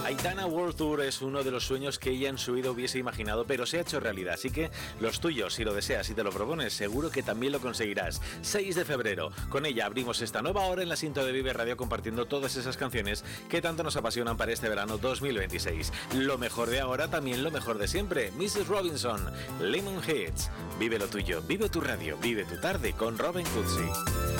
Aitana World Tour es uno de los sueños que ella en su vida hubiese imaginado, pero se ha hecho realidad. Así que los tuyos, si lo deseas y te lo propones, seguro que también lo conseguirás. 6 de febrero. Con ella abrimos esta nueva hora en la cinta de Vive Radio, compartiendo todas esas canciones que tanto nos apasionan para este verano 2026. Lo mejor de ahora, también lo mejor de siempre. Mrs. Robinson, Lemon Hits. Vive lo tuyo, vive tu radio, vive tu tarde con Robin Cootsy.